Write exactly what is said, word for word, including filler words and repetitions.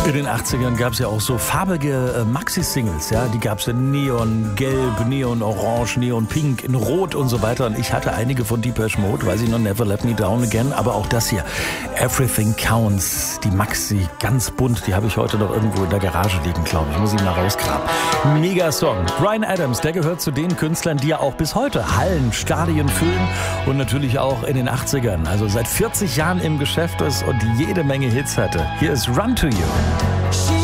In den achtzigern gab es ja auch so farbige äh, Maxi-Singles, ja, die gab es in Neon Gelb, Neon Orange, Neon Pink, in Rot und so weiter. Und ich hatte einige von Depeche Mode, weiß ich noch, Never Let Me Down Again, aber auch das hier, Everything Counts, die Maxi, ganz bunt, die habe ich heute noch irgendwo in der Garage liegen, glaube ich, muss ich mal rausgraben. Mega Song. Bryan Adams, der gehört zu den Künstlern, die ja auch bis heute Hallen, Stadien füllen und natürlich auch in den achtzigern, also seit vierzig Jahren im Geschäft ist und jede Menge Hits hatte. Hier ist Run to You. She